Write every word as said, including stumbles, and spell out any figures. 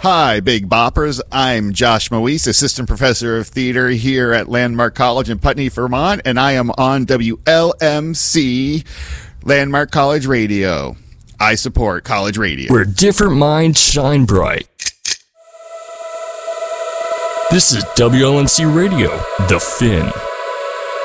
Hi, Big Boppers. I'm Josh Moise, Assistant Professor of Theater here at Landmark College in Putney, Vermont, and I am on W L M C, Landmark College Radio. I support college radio. Where different minds shine bright. This is W L M C Radio, The Fin.